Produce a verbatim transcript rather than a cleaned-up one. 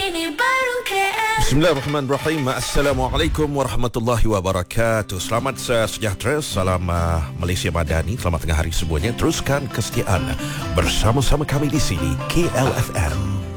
Ini baru K L. Bismillahirrahmanirrahim. Assalamualaikum warahmatullahi wabarakatuh. Selamat uh, sejahtera. Salam uh, Malaysia Madani. Selamat tengah hari semuanya. Teruskan kesetiaan bersama-sama kami di sini K L F M.